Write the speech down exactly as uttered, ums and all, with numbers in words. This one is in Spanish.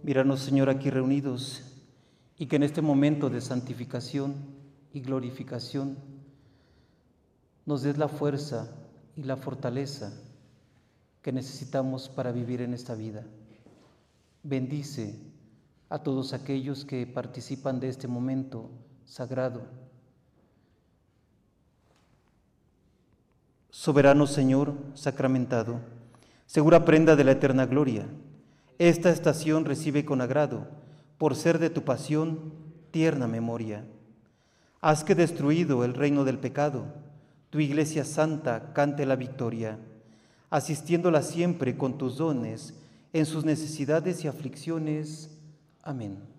Míranos, Señor, aquí reunidos, y que en este momento de santificación y glorificación nos des la fuerza y la fortaleza que necesitamos para vivir en esta vida. Bendice a todos aquellos que participan de este momento sagrado. Soberano Señor sacramentado, segura prenda de la eterna gloria, esta estación recibe con agrado, por ser de tu pasión, tierna memoria. Haz que destruido el reino del pecado, tu Iglesia Santa cante la victoria, asistiéndola siempre con tus dones en sus necesidades y aflicciones. Amén.